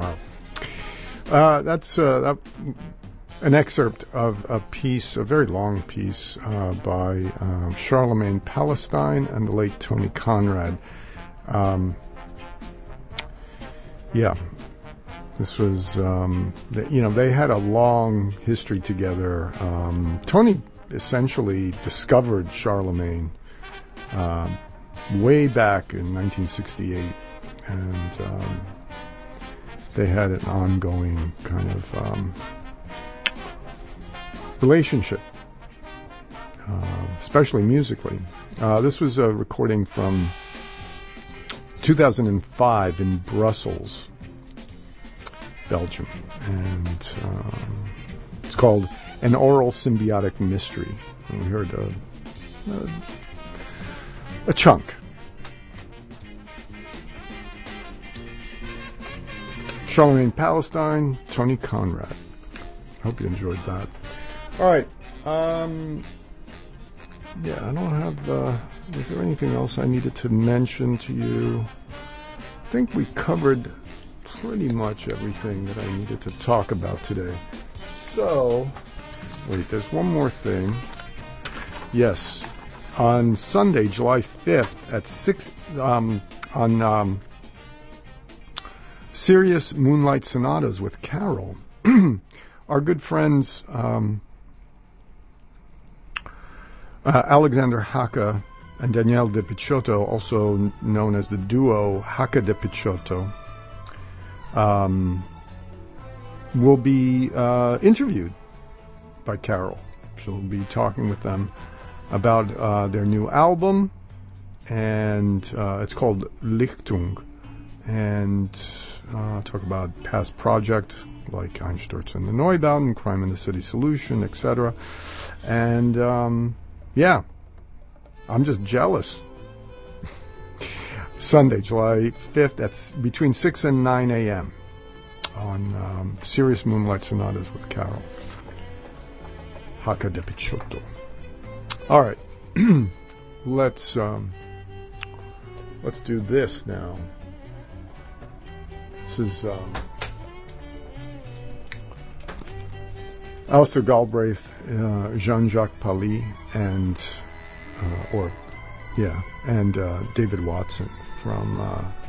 Wow. That's an excerpt of a piece, a very long piece, by Charlemagne Palestine and the late Tony Conrad. This was, they had a long history together. Tony essentially discovered Charlemagne way back in 1968, and they had an ongoing kind of relationship, especially musically. This was a recording from 2005 in Brussels, Belgium, and it's called An Oral Symbiotic Mystery. And we heard a chunk. Charlemagne Palestine, Tony Conrad. Hope you enjoyed that. All right. I don't have... is there anything else I needed to mention to you? I think we covered pretty much everything that I needed to talk about today. So, wait, there's one more thing. Yes. On Sunday, July 5th at 6... on Sirius Moonlight Sonatas with Carol, our good friends... Alexander Haka and Danielle De Picciotto, also known as the duo Haka De Picciotto, will be interviewed by Carol. She'll be talking with them about their new album, and it's called Lichtung, and talk about past projects like Einsturz and the Neubauten, Crime in the City Solution, etc. And I'm just jealous. Sunday, July 5th, that's between 6 and 9 a.m. on Sirius Moonlight Sonatas with Carol. Haka De Picciotto. All right. Let's do this now. This is Alistair Galbraith, Jean-Jacques Paly, and David Watson from